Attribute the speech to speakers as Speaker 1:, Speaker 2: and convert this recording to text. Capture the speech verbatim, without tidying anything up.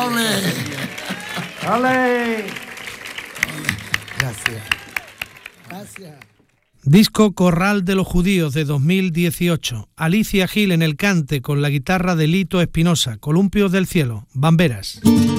Speaker 1: ¡Ole!
Speaker 2: ¡Ole!
Speaker 1: Gracias. Gracias.
Speaker 3: Disco Corral de los Judíos de dos mil dieciocho. Alicia Gil en el cante con la guitarra de Lito Espinosa. Columpios del cielo. Bamberas.